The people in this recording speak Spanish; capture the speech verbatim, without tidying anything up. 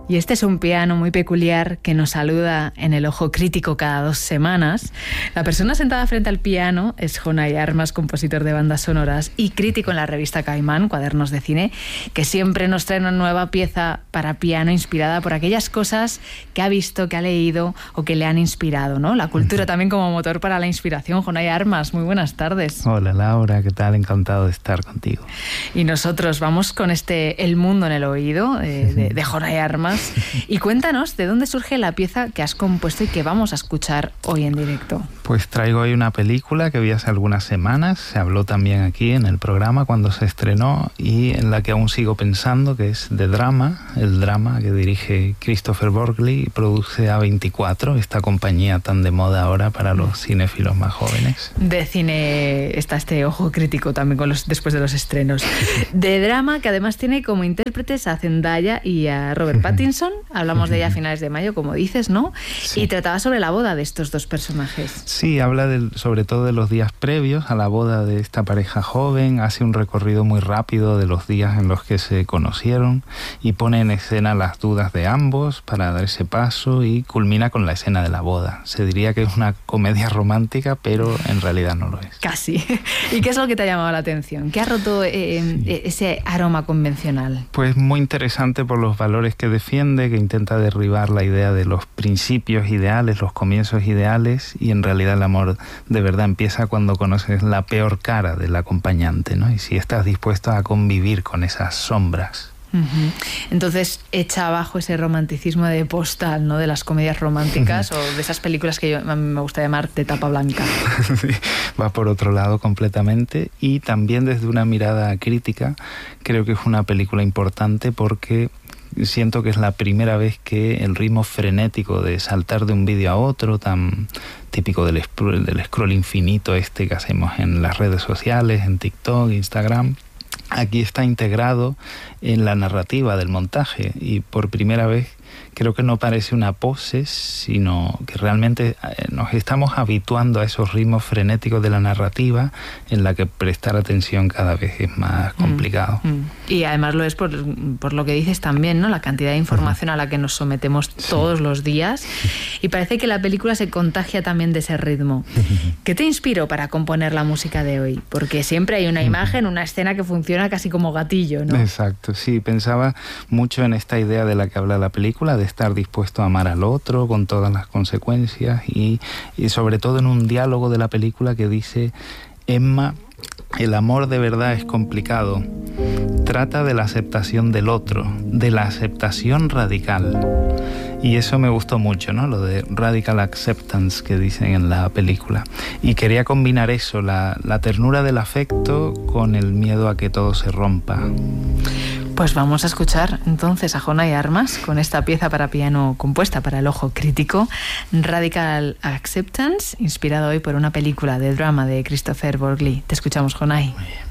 Y este es un piano muy peculiar que nos saluda en el Ojo Crítico cada dos semanas. La persona sentada frente al piano es Jonay Armas, compositor de bandas sonoras y crítico en la revista Caimán, Cuadernos de Cine, que siempre nos trae una nueva pieza para piano inspirada por aquellas cosas que ha visto, que ha leído o que le han inspirado, ¿no? La cultura también como motor para la inspiración. Jonay Armas, muy buenas tardes. Hola Laura, ¿qué tal? Encantado de estar contigo. Y nosotros vamos con este El mundo en el oído eh, de, de Jonay Armas. Y cuéntanos de dónde surge la pieza que has compuesto y que vamos a escuchar hoy en directo. Pues traigo hoy una película que vi hace algunas semanas, se habló también aquí en el programa cuando se estrenó y en la que aún sigo pensando, que es The Drama, el drama que dirige Christopher Borgli y produce A veinticuatro, esta compañía tan de moda ahora para los cinéfilos más jóvenes. De cine está este Ojo Crítico también con los, después de los estrenos. The Drama, que además tiene como intérpretes a Zendaya y a Robert Pattinson. Hablamos de ella a finales de mayo, como dices, ¿no? Sí. Y trataba sobre la boda de estos dos personajes. Sí, habla de, sobre todo de los días previos a la boda de esta pareja joven, hace un recorrido muy rápido de los días en los que se conocieron y pone en escena las dudas de ambos para dar ese paso y culmina con la escena de la boda. Se diría que es una comedia romántica, pero en realidad no lo es. Casi. ¿Y qué es lo que te ha llamado la atención? ¿Qué ha roto eh, sí. ese aroma convencional? Pues muy interesante por los valores que defiende, que intenta derribar la idea de los principios ideales, los comienzos ideales, y en realidad el amor de verdad empieza cuando conoces la peor cara del acompañante, ¿no? Y si estás dispuesto a convivir con esas sombras. Uh-huh. Entonces echa abajo ese romanticismo de postal, ¿no? De las comedias románticas uh-huh. o de esas películas que yo, a mí me gusta llamar de tapa blanca. Sí, va por otro lado completamente, y también desde una mirada crítica creo que es una película importante porque siento que es la primera vez que el ritmo frenético de saltar de un vídeo a otro, tan típico del, del scroll infinito este que hacemos en las redes sociales, en TikTok, Instagram, aquí está integrado en la narrativa del montaje, y por primera vez creo que no parece una pose, sino que realmente nos estamos habituando a esos ritmos frenéticos de la narrativa en la que prestar atención cada vez es más complicado. Mm, mm. Y además lo es por, por lo que dices también, ¿no? La cantidad de información uh-huh. a la que nos sometemos todos sí. los días, y parece que la película se contagia también de ese ritmo. ¿Qué te inspiró para componer la música de hoy? Porque siempre hay una imagen, una escena que funciona casi como gatillo, ¿no? Exacto, sí, pensaba mucho en esta idea de la que habla la película, de estar dispuesto a amar al otro con todas las consecuencias, y, y sobre todo en un diálogo de la película que dice: Emma, el amor de verdad es complicado, trata de la aceptación del otro, de la aceptación radical. Y eso me gustó mucho, ¿no? Lo de radical acceptance que dicen en la película. Y quería combinar eso, la, la ternura del afecto con el miedo a que todo se rompa. Pues vamos a escuchar entonces a Jonay Armas con esta pieza para piano compuesta para el Ojo Crítico, Radical Acceptance, inspirado hoy por una película de drama de Christopher Borgli. Te escuchamos, Jonay.